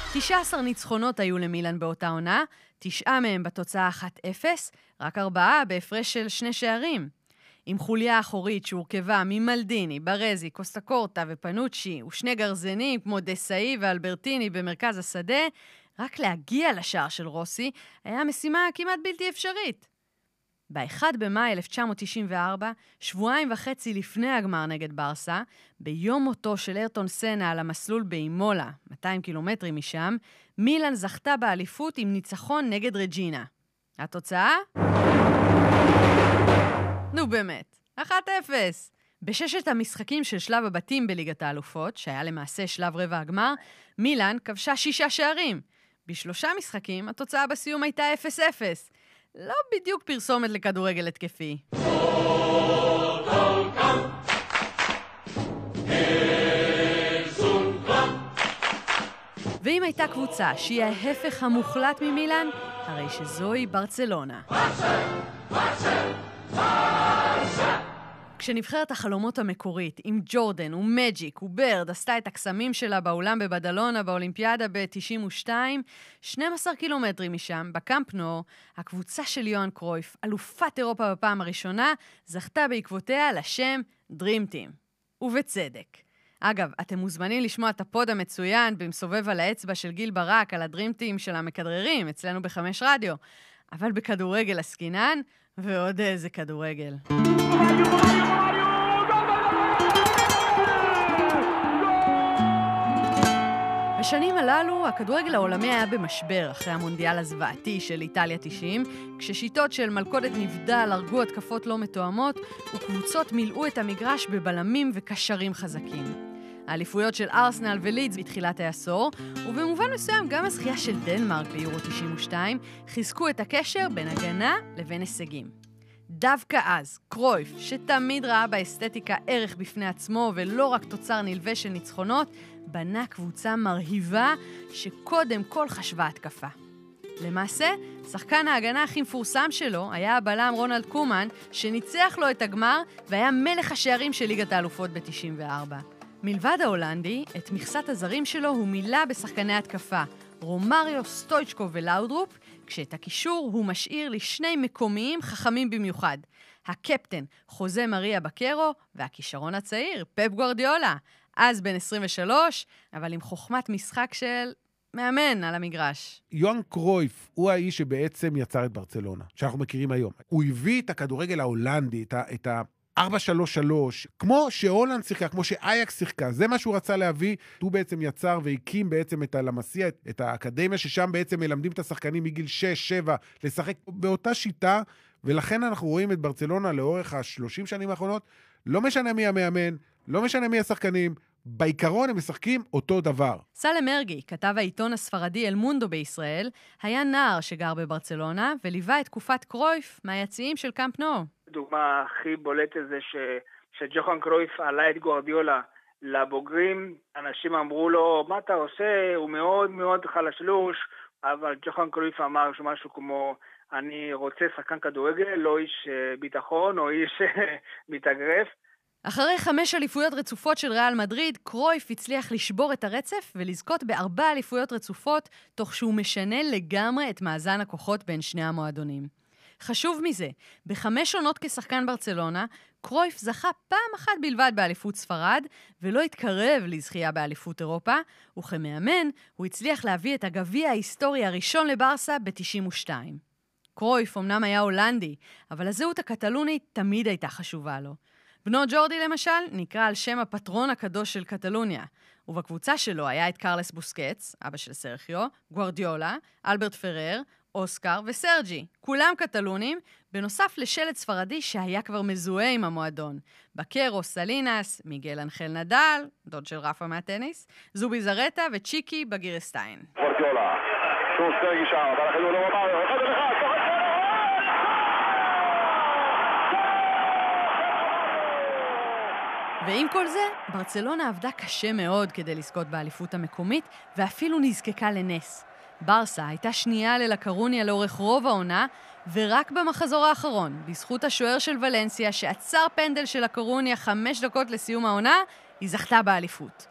19 ניצחונות היו למילאן באותה עונה, 9 מהם בתוצאה 1-0, רק 4 בהפרש של 2 שערים. עם חוליה אחורית שהורכבה ממלדיני, ברזי, קוסטקורטה ופנוצ'י, ושני גרזנים כמו דסאי ואלברטיני במרכז השדה, רק להגיע לשער של רוסי היה משימה כמעט בלתי אפשרית. ב-1 במאי 1994, שבועיים וחצי לפני הגמר נגד ברסה, ביום מותו של איירטון סנה על המסלול באימולה, 200 קילומטרים משם, מילאן זכתה באליפות עם ניצחון נגד רג'ינה. התוצאה? נו באמת, 1-0. בששת המשחקים של שלב הבתים בליגת האלופות, שהיה למעשה שלב רבע הגמר, מילאן כבשה 6 שערים. ב3 משחקים התוצאה בסיום הייתה 0-0. לא בדיוק פרסומת לכדורגל התקפי. ואם הייתה קבוצה שהיא ההפך המוחלט ממילאן, הרי שזוהי ברצלונה. כשנבחרת החלומות המקורית עם ג'ורדן ומג'יק וברד עשתה את הקסמים שלה באולם בבדלונה באולימפיאדה ב-92, 12 קילומטרים משם, בקאמפ נו, הקבוצה של יוהאן קרויף, אלופת אירופה בפעם הראשונה, זכתה בעקבותיה לשם Dream Team. ובצדק. אגב, אתם מוזמנים לשמוע את הפוד המצוין במסובב על האצבע של גיל ברק על ה-Dream Team של המכדררים, אצלנו ב5 רדיו. אבל בכדורגל עסקינן, ועוד איזה כדורגל. בשנים הללו, הכדורגל העולמי היה במשבר אחרי המונדיאל הזוועתי של איטליה 90, כששיטות של מלכודת נבדל הרגו התקפות לא מתואמות, וקבוצות מילאו את המגרש בבלמים וקשרים חזקים. האליפויות של ארסנל ולידס בתחילת העשור, ובמובן מסוים גם הזכייה של דנמרק ביורו 92, חיזקו את הקשר בין הגנה לבין הישגים. דווקא אז, קרויף, שתמיד ראה באסתטיקה ערך בפני עצמו ולא רק תוצר נלווה של ניצחונות, בנה קבוצה מרהיבה שקודם כל חשבה התקפה. למעשה, שחקן ההגנה הכי מפורסם שלו היה הבלם רונלד קומן, שניצח לו את הגמר והיה מלך השערים של ליגת האלופות ב-94. מלבד ההולנדי, את מכסת הזרים שלו הוא מילא בשחקני התקפה, רומריו, סטויצ'קו ולאודרופ, כשאת הקישור הוא משאיר לשני מקומיים חכמים במיוחד. הקפטן חוזה מריה בקרו והכישרון הצעיר, פפ גוארדיולה, אז בן 23, אבל עם חוכמת משחק של מאמן על המגרש. יוהאן קרויף הוא האיש שבעצם יצר את ברצלונה, שאנחנו מכירים היום. הוא הביא את הכדורגל ההולנדי, את ה-4-3-3, כמו שהולנד שיחקה, כמו שאייקס שיחקה, זה מה שהוא רצה להביא. הוא בעצם יצר והקים בעצם את הלמסיה, את האקדמיה, ששם בעצם מלמדים את השחקנים מגיל 6-7 לשחק באותה שיטה, ולכן אנחנו רואים את ברצלונה לאורך ה-30 שנים האחרונות, לא משנה מי המאמן, לא משנה מי השחקנים, בעיקרון הם משחקים אותו דבר. סלם מרגי, כתב העיתון הספרדי אל מונדו בישראל, היה נער שגר בברצלונה וליווה את תקופת קרויף מהיציעים של קאמפ נו. הדוגמה הכי בולטת זה שג'והאן קרויף עלה את גוארדיולה לבוגרים, אנשים אמרו לו, מה אתה עושה? הוא מאוד מאוד חלשלוש, אבל ג'והאן קרויף אמר משהו כמו, אני רוצה שחקן כדורגל, לא איש ביטחון או איש מתאגרף. אחרי 5 אליפויות רצופות של ריאל מדריד, קרויף הצליח לשבור את הרצף ולזכות ב4 אליפויות רצופות, תוך שהוא משנה לגמרי את מאזן הכוחות בין שני המועדונים. חשוב מזה, ב5 עונות כשחקן ברצלונה, קרויף זכה פעם אחת בלבד באליפות ספרד, ולא התקרב לזכייה באליפות אירופה, וכמאמן הוא הצליח להביא את הגביע ההיסטורי הראשון לברסה ב-92. קרויף אמנם היה הולנדי, אבל הזהות הקטלונית תמיד הייתה חשובה לו. בנו ג'ורדי למשל נקרא על שם הפטרון הקדוש של קטלוניה, ובקבוצה שלו היה את קרלס בוסקץ, אבא של סרחיו, גוארדיולה, אלברט פרר, אוסקר וסרג'י, כולם קטלונים, בנוסף לשלט ספרדי שהיה כבר מזוהה עם המועדון. בקרו, סלינס, מיגל אנחל נדל, דוד של רפה מהטניס, זובי זרטה וצ'יקי בגירסטיין. גוארדיולה, שוב סרג'י שם, אבל החלו לא רבה, אחד אחד, ועם כל זה, ברצלונה עבדה קשה מאוד כדי לזכות באליפות המקומית, ואפילו נזקקה לנס. ברסה הייתה שנייה ללקרוניה לאורך רוב העונה, ורק במחזור האחרון, בזכות השוער של ולנסיה שעצר פנדל של לקרוניה 5 דקות לסיום העונה, היא זכתה באליפות.